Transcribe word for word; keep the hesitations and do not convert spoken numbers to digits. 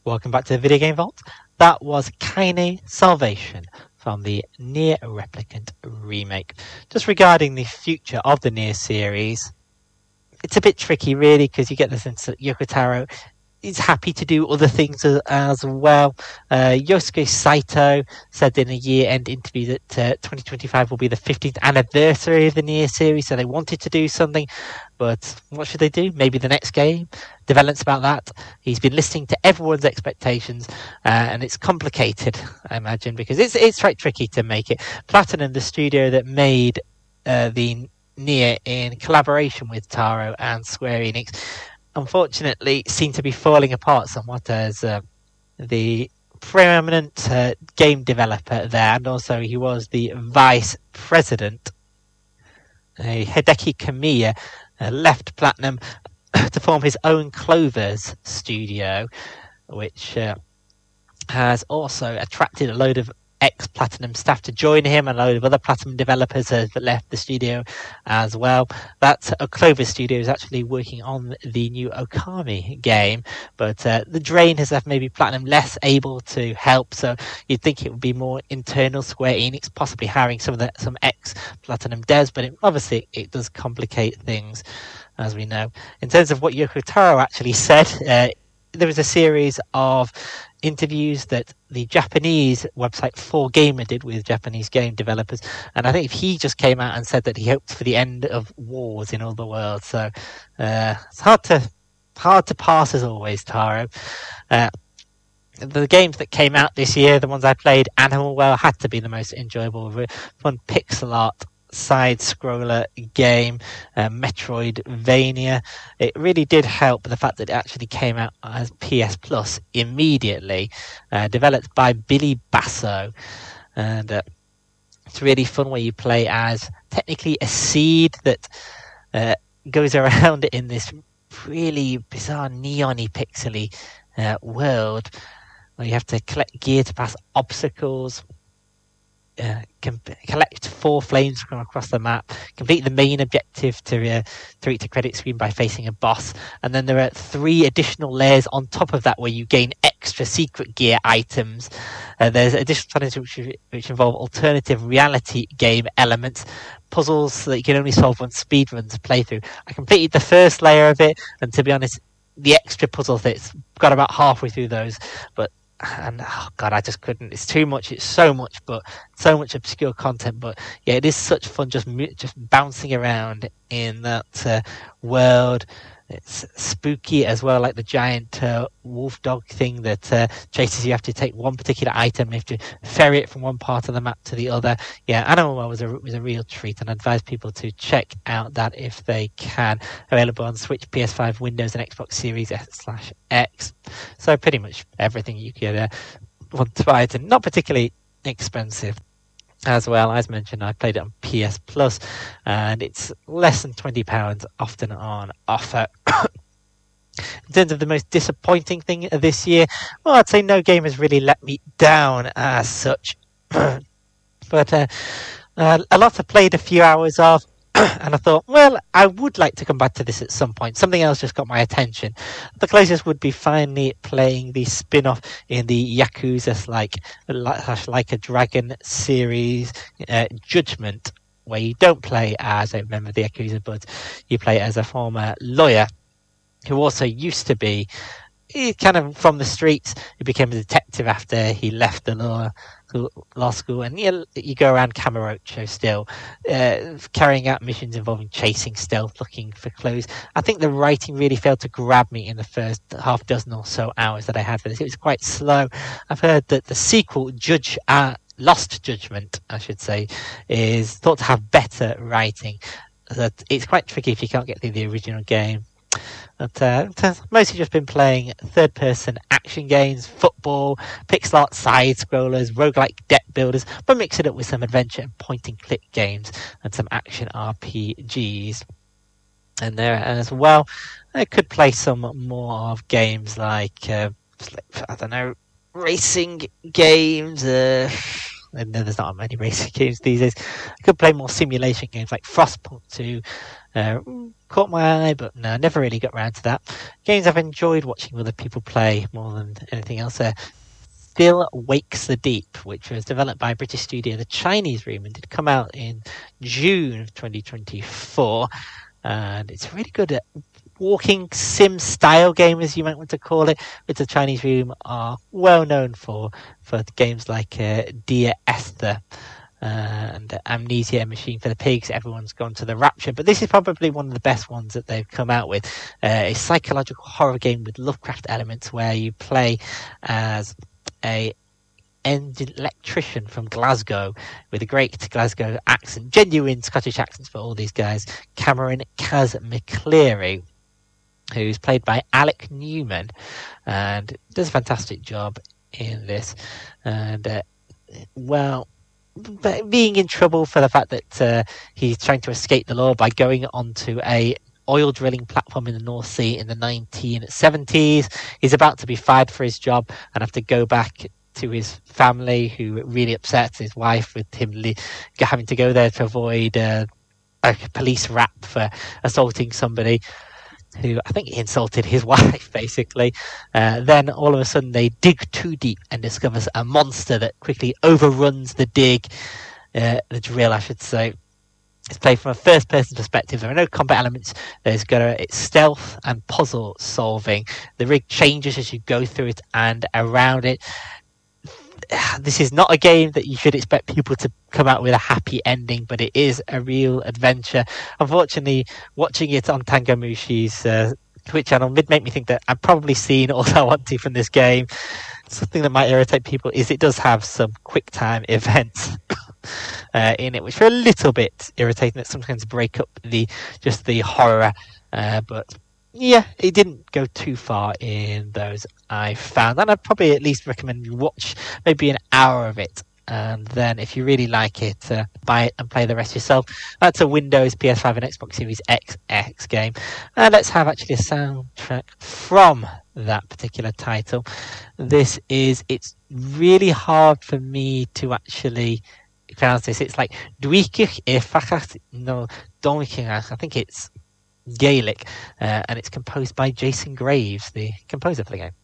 Welcome back to the Video Game Vault. That was Kaine Salvation from the Nier Replicant remake. Just regarding the future of the Nier series, it's a bit tricky really, because you get the sense that Yoko Taro is happy to do other things as, as well. Uh, Yosuke Saito said in a year-end interview that uh, twenty twenty-five will be the fifteenth anniversary of the Nier series, so they wanted to do something, but what should they do? Maybe the next game? Developments about that. He's been listening to everyone's expectations, uh, and it's complicated, I imagine, because it's it's quite tricky to make it. Platinum, the studio that made uh, the Nier in collaboration with Taro and Square Enix, unfortunately seem to be falling apart somewhat as uh, the preeminent uh, game developer there, and also he was the vice president. Uh, Hideki Kamiya uh, left Platinum to form his own Clovers studio, which uh, has also attracted a load of ex-Platinum staff to join him, and a load of other Platinum developers have left the studio as well. That uh, Clover Studio is actually working on the new Okami game, but uh, the drain has left maybe Platinum less able to help, so you'd think it would be more internal, Square Enix possibly hiring some of the some ex-Platinum devs, but it, obviously it does complicate things, as we know. In terms of what Yoko Taro actually said, uh, there was a series of interviews that the Japanese website four gamer did with Japanese game developers, and I think he just came out and said that he hoped for the end of wars in all the world. So uh, it's hard to hard to pass as always, Taro. Uh, the games that came out this year, the ones I played, Animal Well had to be the most enjoyable, fun pixel art side-scroller game, uh, Metroidvania. It really did help the fact that it actually came out as P S Plus immediately, uh, developed by Billy Basso, and uh, it's really fun where you play as technically a seed that uh, goes around in this really bizarre neon-y pixely uh, world where you have to collect gear to pass obstacles, Uh, can collect four flames from across the map, complete the main objective to uh, to reach the credit screen by facing a boss, and then there are three additional layers on top of that where you gain extra secret gear items. Uh, there's additional challenges which, which involve alternative reality game elements, puzzles that you can only solve on speedruns playthrough. I completed the first layer of it, and to be honest, the extra puzzle bits got about halfway through those, but and oh god, I just couldn't. It's too much. It's so much, but so much obscure content. But yeah, it is such fun just just bouncing around in that uh, world. It's spooky as well, like the giant uh, wolf dog thing that uh, chases you. You have to take one particular item, you have to ferry it from one part of the map to the other. Yeah, Animal Well was a was a real treat, and I advise people to check out that if they can. Available on Switch, P S five, Windows, and Xbox Series S slash X. So pretty much everything you could uh, want to buy it, and not particularly expensive. As well, as mentioned, I played it on P S Plus, and it's less than twenty pounds, often on offer. In terms of the most disappointing thing this year, well, I'd say no game has really let me down as such. But uh, uh, a lot I played a few hours of, and I thought, well, I would like to come back to this at some point. Something else just got my attention. The closest would be finally playing the spin-off in the Yakuza like like a Dragon series, uh, Judgment, where you don't play as a member of the Yakuza, but you play as a former lawyer who also used to be kind of from the streets. He became a detective after he left the law law school, and you, you go around Kamurocho still, uh, carrying out missions involving chasing, stealth, looking for clues. I think the writing really failed to grab me in the first half dozen or so hours that I had for this. It was quite slow. I've heard that the sequel, Judge uh, Lost Judgment, I should say, is thought to have better writing. That it's quite tricky if you can't get through the original game. But uh, mostly just been playing third-person action games, football, pixel art side-scrollers, roguelike deck builders, but mix it up with some adventure and point-and-click games and some action R P Gs. And there as well, I could play some more of games like, uh, I don't know, racing games. Uh, and there's not many racing games these days. I could play more simulation games like Frostpunk two, Uh, caught my eye, but no, never really got around to that. Games I've enjoyed watching other people play more than anything else. Uh, Still Wakes the Deep, which was developed by British studio The Chinese Room and did come out in June of twenty twenty-four. And it's really good at walking sim style game, as you might want to call it, which The Chinese Room are well known for, for games like uh, Dear Esther. Uh, and Amnesia, Machine for the Pigs. Everyone's gone to the rapture, but this is probably one of the best ones that they've come out with. Uh, a psychological horror game with Lovecraft elements where you play as a electrician from Glasgow with a great Glasgow accent, genuine Scottish accents for all these guys. Cameron Kaz McCleary, who's played by Alec Newman, and does a fantastic job in this. And uh, well, being in trouble for the fact that uh, he's trying to escape the law by going onto a oil drilling platform in the North Sea in the nineteen seventies. He's about to be fired for his job and have to go back to his family, who really upsets his wife with him li- having to go there to avoid uh, a police rap for assaulting somebody who I think he insulted his wife, basically. Uh, then all of a sudden they dig too deep and discovers a monster that quickly overruns the dig, uh, the drill, I should say. It's played from a first-person perspective. There are no combat elements. There's got a, it's stealth and puzzle solving. The rig changes as you go through it and around it. This is not a game that you should expect people to come out with a happy ending, but it is a real adventure. Unfortunately, watching it on Tango Mushi's uh, Twitch channel did make me think that I've probably seen all I want to from this game. Something that might irritate people is it does have some quick time events uh, in it, which are a little bit irritating, that sometimes break up the just the horror. Uh, but yeah, it didn't go too far in those, I found. And I'd probably at least recommend you watch maybe an hour of it. And then if you really like it, uh, buy it and play the rest yourself. That's a Windows, P S five and Xbox Series X X game. And let's have actually a soundtrack from that particular title. This is, it's really hard for me to actually pronounce this. It's like Dwykich e Fachach, no, Donykich, I think it's Gaelic, uh, and it's composed by Jason Graves, the composer for the game.